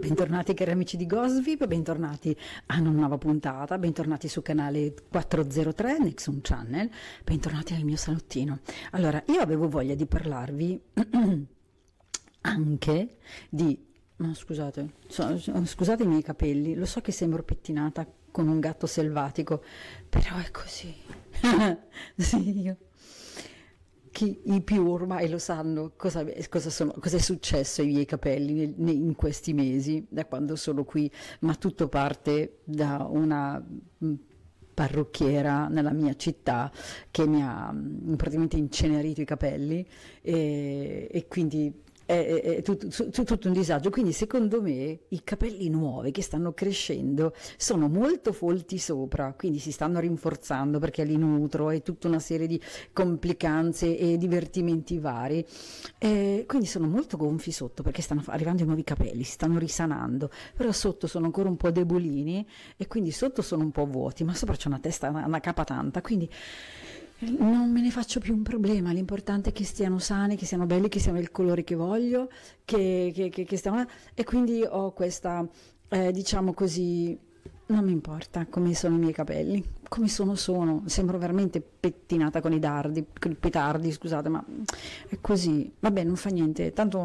Bentornati cari amici di Gossip, bentornati a una nuova puntata, bentornati su canale 403 Nexon Channel, bentornati nel mio salottino. Allora, io avevo voglia di parlarvi anche di... No, scusate, scusate i miei capelli, lo so che sembro pettinata con un gatto selvatico, però è così. Sì, io... I più ormai lo sanno cosa è successo ai miei capelli in questi mesi, da quando sono qui, ma tutto parte da una parrucchiera nella mia città che mi ha praticamente incenerito i capelli e quindi è tutto un disagio. Quindi secondo me i capelli nuovi che stanno crescendo sono molto folti sopra, quindi si stanno rinforzando perché li nutro e tutta una serie di complicanze e divertimenti vari, quindi sono molto gonfi sotto perché stanno arrivando i nuovi capelli, si stanno risanando, però sotto sono ancora un po' debolini e quindi sotto sono un po' vuoti, ma sopra c'è una testa, una capa tanta, quindi non me ne faccio più un problema, l'importante è che stiano sani, che siano belli, che siano il colore che voglio, che stiano... E quindi ho questa, diciamo così, non mi importa come sono i miei capelli, come sono, sembro veramente pettinata con i petardi, scusate, ma è così, vabbè, non fa niente, tanto,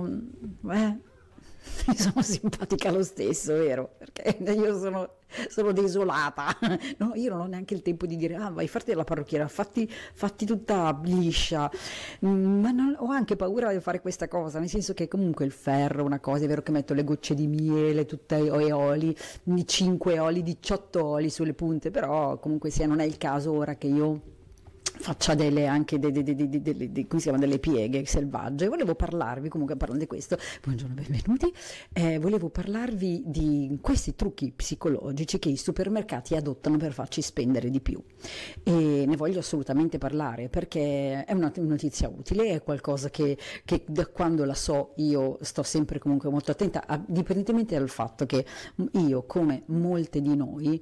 mi sono simpatica lo stesso, vero? Perché io sono desolata, no, io non ho neanche il tempo di dire vai a farti la parrucchiera, fatti tutta liscia, ma ho anche paura di fare questa cosa, nel senso che comunque il ferro, una cosa, è vero che metto le gocce di miele, tutti i oli, 5 oli, 18 oli sulle punte, però comunque sia non è il caso ora che io faccia anche come si chiama, delle pieghe selvagge. Volevo parlarvi, comunque parlando di questo, buongiorno, benvenuti, volevo parlarvi di questi trucchi psicologici che i supermercati adottano per farci spendere di più e ne voglio assolutamente parlare perché è una notizia utile, è qualcosa che da quando la so io sto sempre comunque molto attenta, indipendentemente dal fatto che io, come molte di noi,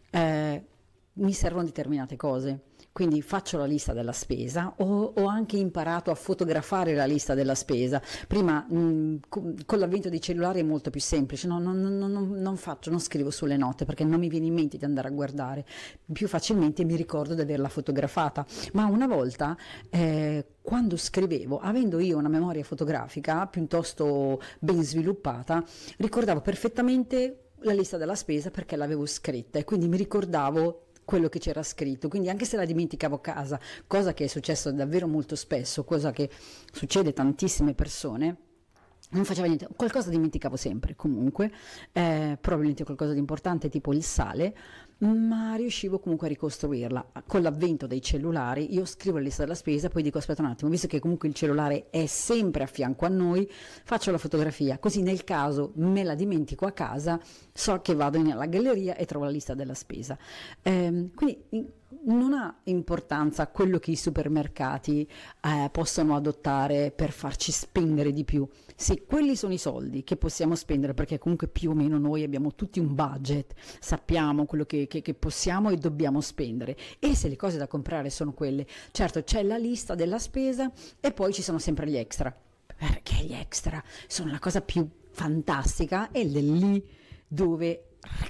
mi servono determinate cose. Quindi faccio la lista della spesa, ho anche imparato a fotografare la lista della spesa. Prima con l'avvento dei cellulari è molto più semplice, non scrivo sulle note perché non mi viene in mente di andare a guardare, più facilmente mi ricordo di averla fotografata. Ma una volta quando scrivevo, avendo io una memoria fotografica piuttosto ben sviluppata, ricordavo perfettamente la lista della spesa perché l'avevo scritta e quindi mi ricordavo quello che c'era scritto, quindi anche se la dimenticavo a casa, cosa che è successo davvero molto spesso, cosa che succede a tantissime persone, non faceva niente, qualcosa dimenticavo sempre comunque, probabilmente qualcosa di importante tipo il sale, ma riuscivo comunque a ricostruirla. Con l'avvento dei cellulari io scrivo la lista della spesa, poi dico aspetta un attimo, visto che comunque il cellulare è sempre a fianco a noi, faccio la fotografia, così nel caso me la dimentico a casa, so che vado nella galleria e trovo la lista della spesa. Quindi non ha importanza quello che i supermercati possono adottare per farci spendere di più. Sì, quelli sono i soldi che possiamo spendere perché comunque più o meno noi abbiamo tutti un budget, sappiamo quello che possiamo e dobbiamo spendere e se le cose da comprare sono quelle, certo c'è la lista della spesa e poi ci sono sempre gli extra, perché gli extra sono la cosa più fantastica ed è lì dove